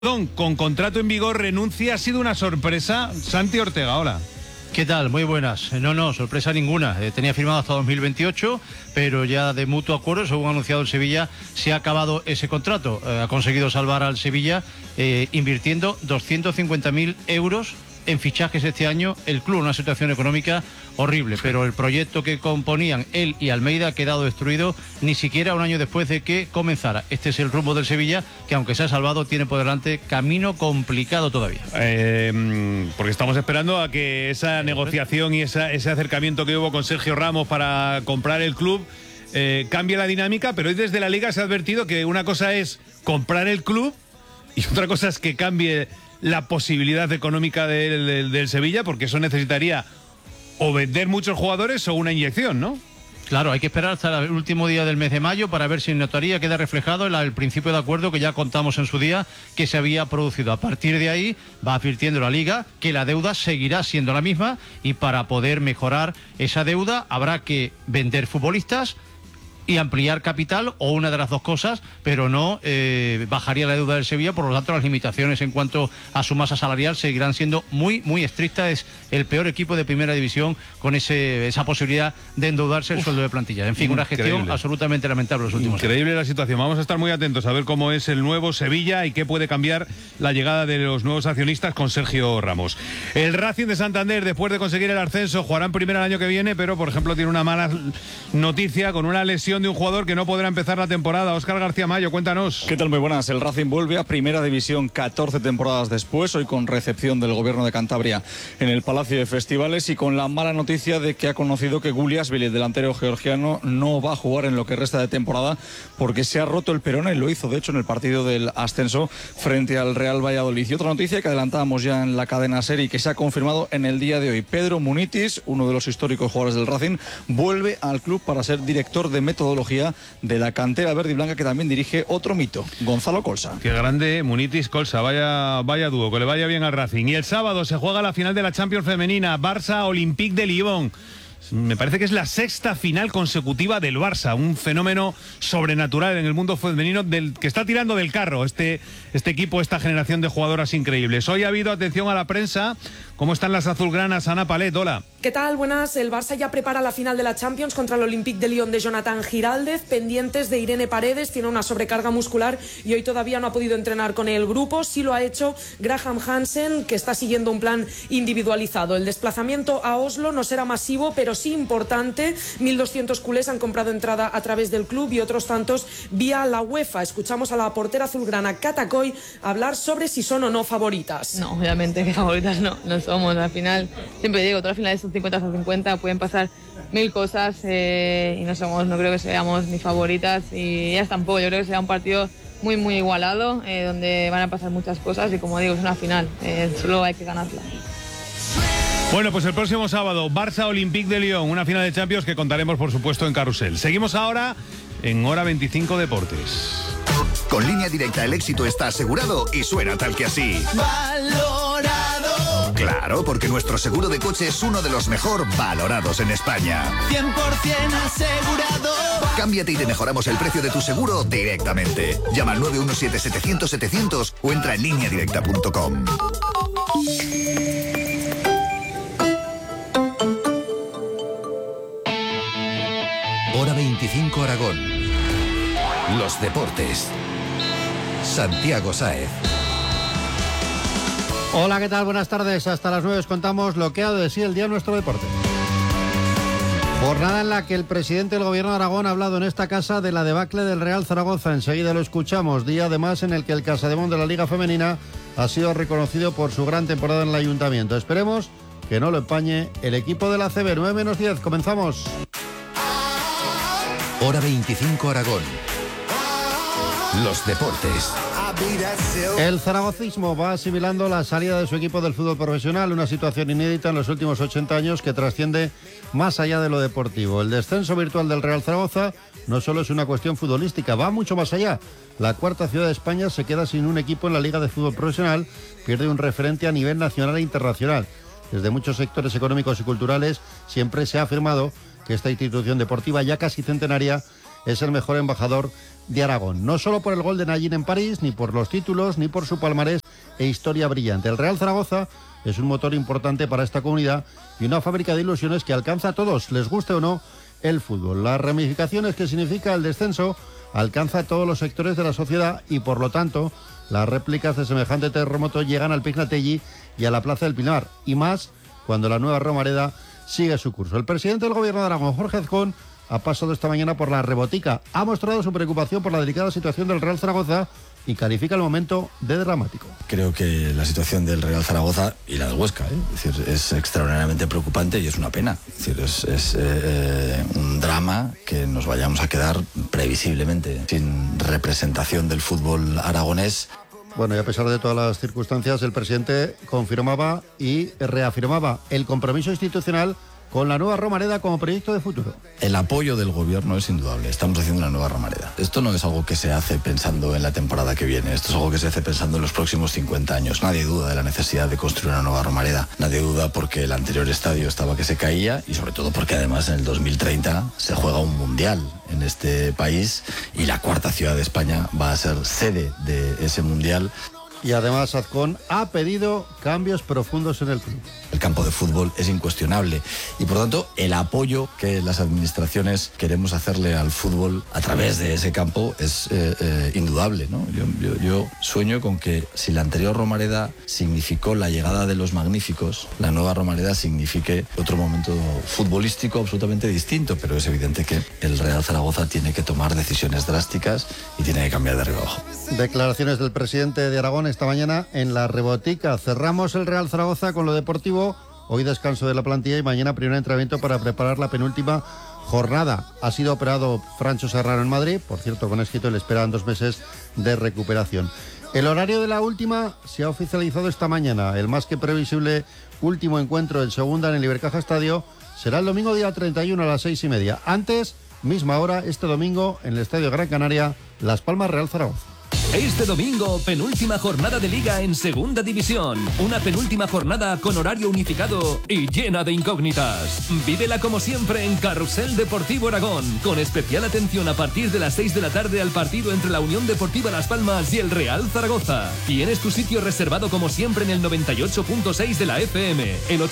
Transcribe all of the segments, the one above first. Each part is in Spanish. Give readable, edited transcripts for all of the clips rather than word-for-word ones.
Con contrato en vigor renuncia, ha sido una sorpresa. Santi Ortega, hola. ¿Qué tal? Muy buenas. No, sorpresa ninguna. Tenía firmado hasta 2028, pero ya de mutuo acuerdo, según ha anunciado el Sevilla, se ha acabado ese contrato. Ha conseguido salvar al Sevilla invirtiendo 250.000 euros en fichajes este año. El club en una situación económica horrible, pero el proyecto que componían él y Almeida ha quedado destruido ni siquiera un año después de que comenzara. Este es el rumbo del Sevilla, que aunque se ha salvado, tiene por delante camino complicado todavía. Porque estamos esperando a que esa negociación y ese acercamiento que hubo con Sergio Ramos para comprar el club cambie la dinámica, pero hoy desde la Liga se ha advertido que una cosa es comprar el club y otra cosa es que cambie la posibilidad económica del Sevilla, porque eso necesitaría o vender muchos jugadores o una inyección, ¿no? Claro, hay que esperar hasta el último día del mes de mayo para ver si en notaría queda reflejado el principio de acuerdo que ya contamos en su día que se había producido. A partir de ahí va advirtiendo la Liga que la deuda seguirá siendo la misma y para poder mejorar esa deuda habrá que vender futbolistas y ampliar capital, o una de las dos cosas, pero no bajaría la deuda del Sevilla. Por lo tanto, las limitaciones en cuanto a su masa salarial seguirán siendo muy estrictas. Es el peor equipo de primera división con esa posibilidad de endeudarse el sueldo de plantilla. En fin, una gestión absolutamente lamentable los últimos años. Increíble la situación. Vamos a estar muy atentos a ver cómo es el nuevo Sevilla y qué puede cambiar la llegada de los nuevos accionistas con Sergio Ramos. El Racing de Santander, después de conseguir el ascenso, jugará en primera el año que viene, pero por ejemplo tiene una mala noticia con una lesión de un jugador que no podrá empezar la temporada. Óscar García Mayo, cuéntanos. ¿Qué tal? Muy buenas. El Racing vuelve a primera división 14 temporadas después, hoy con recepción del gobierno de Cantabria en el Palacio de Festivales y con la mala noticia de que ha conocido que Guliasvili, el delantero georgiano, no va a jugar en lo que resta de temporada porque se ha roto el peroné, y lo hizo de hecho en el partido del ascenso frente al Real Valladolid. Y otra noticia que adelantábamos ya en la cadena SER y que se ha confirmado en el día de hoy: Pedro Munitis, uno de los históricos jugadores del Racing, vuelve al club para ser director de metodología de la cantera verde y blanca, que también dirige otro mito, Gonzalo Colsa. Qué grande, Munitis-Colsa, vaya dúo, que le vaya bien al Racing. Y el sábado se juega la final de la Champions femenina, Barça-Olympique de Lyon. Me parece que es la sexta final consecutiva del Barça, un fenómeno sobrenatural en el mundo femenino que está tirando del carro este equipo, esta generación de jugadoras increíbles. Hoy ha habido atención a la prensa. ¿Cómo están las azulgranas? Ana Palet, hola. ¿Qué tal? Buenas. El Barça ya prepara la final de la Champions contra el Olympique de Lyon de Jonathan Giraldez, pendientes de Irene Paredes. Tiene una sobrecarga muscular y hoy todavía no ha podido entrenar con el grupo. Sí lo ha hecho Graham Hansen, que está siguiendo un plan individualizado. El desplazamiento a Oslo no será masivo, pero sí importante. 1.200 culés han comprado entrada a través del club y otros tantos vía la UEFA. Escuchamos a la portera azulgrana Cata Coy hablar sobre si son o no favoritas. No, obviamente que favoritas no somos. Al final, siempre digo, todas las finales son 50-50, pueden pasar mil cosas y no creo que seamos ni favoritas y ellas tampoco. Yo creo que será un partido muy igualado, donde van a pasar muchas cosas y, como digo, es una final, solo hay que ganarla. Bueno, pues el próximo sábado, Barça-Olympique de Lyon, una final de Champions que contaremos, por supuesto, en Carrusel. Seguimos ahora en Hora 25 Deportes. Con Línea Directa el éxito está asegurado y suena tal que así. ¡Valorado! Claro, porque nuestro seguro de coche es uno de los mejor valorados en España. 100% asegurado. Cámbiate y te mejoramos el precio de tu seguro directamente. Llama al 917-700-700 o entra en lineadirecta.com. Hora 25 Aragón. Los deportes. Santiago Sáez. Hola, ¿qué tal? Buenas tardes. Hasta las 9 os contamos lo que ha de sí el día en nuestro deporte. Jornada en la que el presidente del Gobierno de Aragón ha hablado en esta casa de la debacle del Real Zaragoza. Enseguida lo escuchamos. Día además en el que el Casademont de la Liga Femenina ha sido reconocido por su gran temporada en el Ayuntamiento. Esperemos que no lo empañe el equipo de la CB. 9-10. Comenzamos. Hora 25 Aragón. Los deportes. El zaragocismo va asimilando la salida de su equipo del fútbol profesional, una situación inédita en los últimos 80 años que trasciende más allá de lo deportivo. El descenso virtual del Real Zaragoza no solo es una cuestión futbolística, va mucho más allá. La cuarta ciudad de España se queda sin un equipo en la Liga de Fútbol Profesional, pierde un referente a nivel nacional e internacional. Desde muchos sectores económicos y culturales siempre se ha afirmado que esta institución deportiva ya casi centenaria es el mejor embajador de Aragón. No solo por el gol de Nayín en París, ni por los títulos, ni por su palmarés e historia brillante. El Real Zaragoza es un motor importante para esta comunidad y una fábrica de ilusiones que alcanza a todos, les guste o no, el fútbol. Las ramificaciones que significa el descenso alcanza a todos los sectores de la sociedad y, por lo tanto, las réplicas de semejante terremoto llegan al Pignatelli y a la Plaza del Pinar, y más cuando la nueva Romareda sigue su curso. El presidente del Gobierno de Aragón, Jorge Azcón, ha pasado esta mañana por la Rebotica, ha mostrado su preocupación por la delicada situación del Real Zaragoza y califica el momento de dramático. Creo que la situación del Real Zaragoza y la del Huesca es extraordinariamente preocupante y es una pena. Es un drama que nos vayamos a quedar previsiblemente sin representación del fútbol aragonés. Bueno, y a pesar de todas las circunstancias, el presidente confirmaba y reafirmaba el compromiso institucional con la nueva Romareda como proyecto de futuro. El apoyo del gobierno es indudable. Estamos haciendo una nueva Romareda. Esto no es algo que se hace pensando en la temporada que viene. Esto es algo que se hace pensando en los próximos 50 años. Nadie duda de la necesidad de construir una nueva Romareda. Nadie duda porque el anterior estadio estaba que se caía y sobre todo porque además en el 2030 se juega un mundial en este país y la cuarta ciudad de España va a ser sede de ese mundial. Y además Azcón ha pedido cambios profundos en el club. El campo de fútbol es incuestionable y por tanto el apoyo que las administraciones queremos hacerle al fútbol a través de ese campo es indudable, ¿no? Yo sueño con que si la anterior Romareda significó la llegada de los magníficos, la nueva Romareda signifique otro momento futbolístico absolutamente distinto, pero es evidente que el Real Zaragoza tiene que tomar decisiones drásticas y tiene que cambiar de arriba abajo. Declaraciones del presidente de Aragón esta mañana en la Rebotica. Cerramos el Real Zaragoza con lo deportivo. Hoy descanso de la plantilla y mañana primer entrenamiento para preparar la penúltima jornada. Ha sido operado Francho Serrano en Madrid. Por cierto, con éxito le esperan 2 meses de recuperación. El horario de la última se ha oficializado esta mañana. El más que previsible último encuentro en segunda en el Ibercaja Estadio será el domingo día 31 a las 6:30. Antes, misma hora, este domingo en el Estadio Gran Canaria, Las Palmas Real Zaragoza. Este domingo, penúltima jornada de Liga en Segunda División. Una penúltima jornada con horario unificado y llena de incógnitas. Vívela como siempre en Carrusel Deportivo Aragón, con especial atención a partir de las 6 de la tarde al partido entre la Unión Deportiva Las Palmas y el Real Zaragoza. Tienes tu sitio reservado como siempre en el 98.6 de la FM, el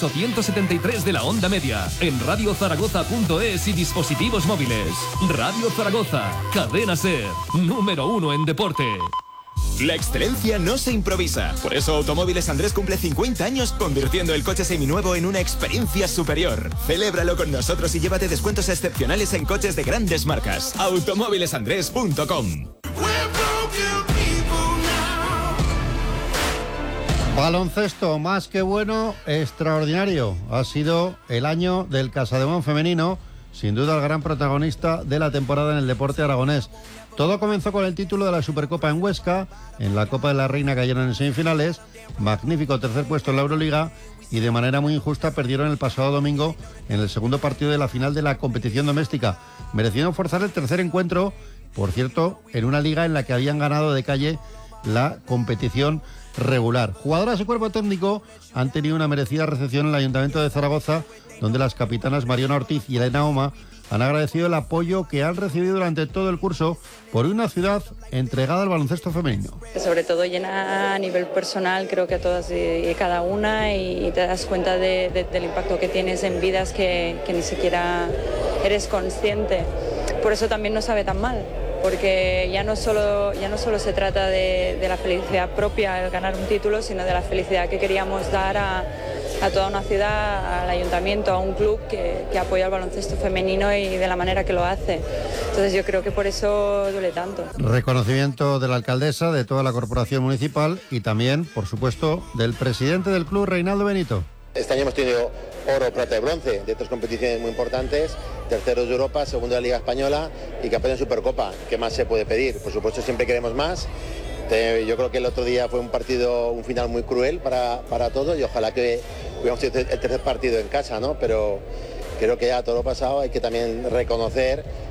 873 de la onda media, en radiozaragoza.es y dispositivos móviles. Radio Zaragoza, cadena SER, número 1 en deporte. La excelencia no se improvisa. Por eso Automóviles Andrés cumple 50 años convirtiendo el coche seminuevo en una experiencia superior. Celébralo con nosotros y llévate descuentos excepcionales en coches de grandes marcas. Automóvilesandrés.com. Baloncesto más que bueno, extraordinario. Ha sido el año del Casademón femenino, sin duda el gran protagonista de la temporada en el deporte aragonés. Todo comenzó con el título de la Supercopa en Huesca, en la Copa de la Reina cayeron en semifinales, magnífico tercer puesto en la Euroliga y de manera muy injusta perdieron el pasado domingo en el segundo partido de la final de la competición doméstica, mereciendo forzar el tercer encuentro, por cierto, en una liga en la que habían ganado de calle la competición regular. Jugadoras y cuerpo técnico han tenido una merecida recepción en el Ayuntamiento de Zaragoza, donde las capitanas Mariona Ortiz y Elena Oma han agradecido el apoyo que han recibido durante todo el curso por una ciudad entregada al baloncesto femenino. Sobre todo llena a nivel personal, creo que a todas y cada una, y te das cuenta del impacto que tienes en vidas que ni siquiera eres consciente. Por eso también no sabe tan mal, porque ya no solo se trata de la felicidad propia el ganar un título, sino de la felicidad que queríamos dar a toda una ciudad, al ayuntamiento, a un club que apoya el baloncesto femenino y de la manera que lo hace. Entonces yo creo que por eso duele tanto. Reconocimiento de la alcaldesa, de toda la corporación municipal y también, por supuesto, del presidente del club, Reinaldo Benito. Este año hemos tenido oro, plata y bronce de 3 competiciones muy importantes, terceros de Europa, segundo de la Liga Española y campeón de Supercopa. ¿Qué más se puede pedir? Por supuesto siempre queremos más. Yo creo que el otro día fue un final muy cruel para todos y ojalá que hubiéramos tenido el tercer partido en casa, ¿no? Pero creo que ya todo lo pasado hay que también reconocer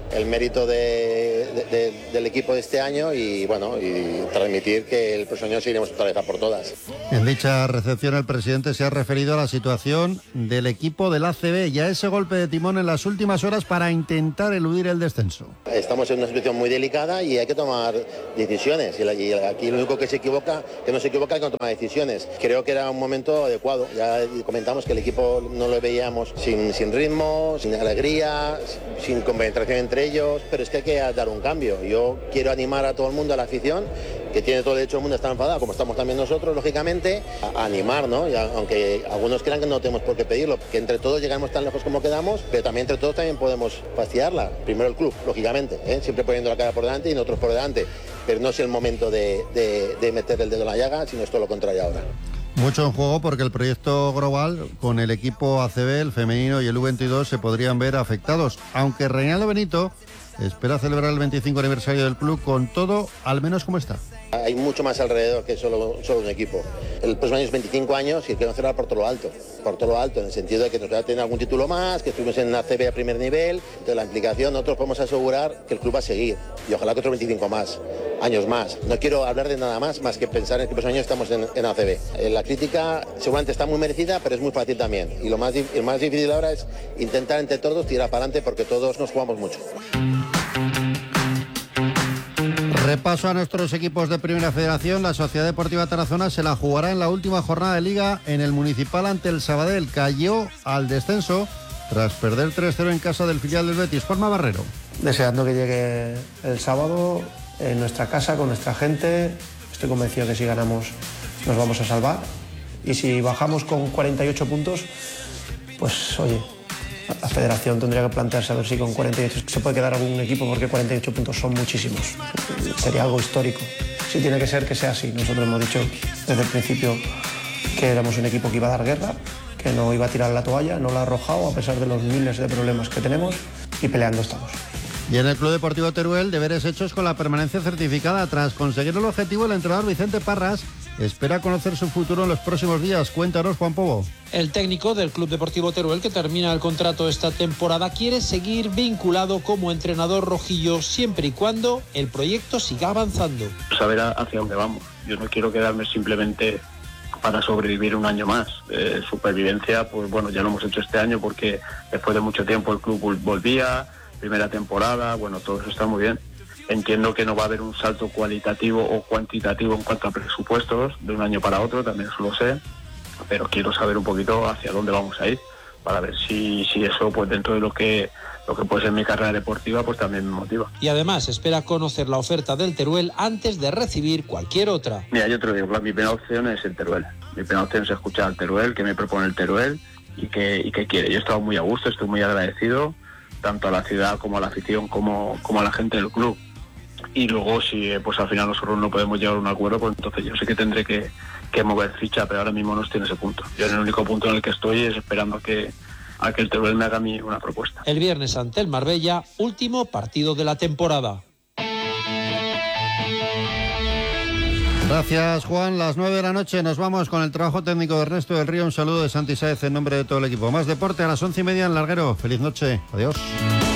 el mérito del equipo de este año y bueno, y transmitir que el próximo año seguiremos otra vez a por todas. En dicha recepción el presidente se ha referido a la situación del equipo del ACB y a ese golpe de timón en las últimas horas para intentar eludir el descenso. Estamos en una situación muy delicada y hay que tomar decisiones y aquí lo único que no se equivoca es que no toma decisiones. Creo que era un momento adecuado. Ya comentamos que el equipo no lo veíamos sin ritmo, sin alegría, sin concentración entre ellos, pero es que hay que dar un cambio. Yo quiero animar a todo el mundo, a la afición, que tiene todo el derecho del mundo a estar enfadado, como estamos también nosotros, lógicamente, a animar, ¿no? Y aunque algunos crean que no tenemos por qué pedirlo, que entre todos llegamos tan lejos como quedamos, pero también entre todos también podemos fastidiarla. Primero el club, lógicamente, siempre poniendo la cara por delante y nosotros por delante, pero no es el momento de meter el dedo en la llaga, sino es todo lo contrario ahora. Mucho en juego porque el proyecto global con el equipo ACB, el femenino y el U22 se podrían ver afectados, aunque Reinaldo Benito espera celebrar el 25 aniversario del club con todo al menos como está. Hay mucho más alrededor que solo un equipo. El próximo año es 25 años y queremos cerrar por todo lo alto, en el sentido de que nos va a tener algún título más, que estuvimos en ACB a primer nivel, de la implicación nosotros podemos asegurar que el club va a seguir y ojalá que otros 25 años más. No quiero hablar de nada más que pensar en que el próximo año estamos en ACB. La crítica seguramente está muy merecida, pero es muy fácil también. Y lo más difícil ahora es intentar entre todos tirar para adelante porque todos nos jugamos mucho. Repaso a nuestros equipos de Primera Federación. La Sociedad Deportiva Tarazona se la jugará en la última jornada de Liga en el Municipal ante el Sabadell. Cayó al descenso tras perder 3-0 en casa del filial del Betis. Juanma Barrero. Deseando que llegue el sábado en nuestra casa, con nuestra gente. Estoy convencido que si ganamos nos vamos a salvar. Y si bajamos con 48 puntos, pues oye, la federación tendría que plantearse a ver si con 48 se puede quedar algún equipo, porque 48 puntos son muchísimos. Sería algo histórico. Si tiene que ser, que sea así. Nosotros hemos dicho desde el principio que éramos un equipo que iba a dar guerra, que no iba a tirar la toalla, no la ha arrojado a pesar de los miles de problemas que tenemos y peleando estamos. Y en el Club Deportivo Teruel, deberes hechos con la permanencia certificada. Tras conseguir el objetivo, el entrenador Vicente Parras espera conocer su futuro en los próximos días. Cuéntanos, Juan Pobo. El técnico del Club Deportivo Teruel, que termina el contrato esta temporada, quiere seguir vinculado como entrenador rojillo siempre y cuando el proyecto siga avanzando. Saber hacia dónde vamos. Yo no quiero quedarme simplemente para sobrevivir un año más. Supervivencia, pues bueno, ya lo hemos hecho este año porque después de mucho tiempo el club volvía, primera temporada, bueno, todo eso está muy bien. Entiendo que no va a haber un salto cualitativo o cuantitativo en cuanto a presupuestos de un año para otro, también eso lo sé, pero quiero saber un poquito hacia dónde vamos a ir para ver si eso, pues dentro de lo que puede ser mi carrera deportiva, pues también me motiva. Y además espera conocer la oferta del Teruel antes de recibir cualquier otra. Mira, yo te lo digo, mi primera opción es el Teruel. Mi primera opción es escuchar al Teruel, que me propone el Teruel y que quiere. Yo he estado muy a gusto, estoy muy agradecido, tanto a la ciudad como a la afición, como a la gente del club. Y luego si pues al final nosotros no podemos llegar a un acuerdo, pues entonces yo sé que tendré que mover ficha, pero ahora mismo no estoy en ese punto. Yo en el único punto en el que estoy es esperando a que el Teruel me haga a mí una propuesta. El viernes ante el Marbella, último partido de la temporada. Gracias, Juan. Las 9 de la noche nos vamos con el trabajo técnico de Ernesto del Río. Un saludo de Santi Sáez en nombre de todo el equipo. Más deporte a las 11:30 en Larguero. Feliz noche. Adiós.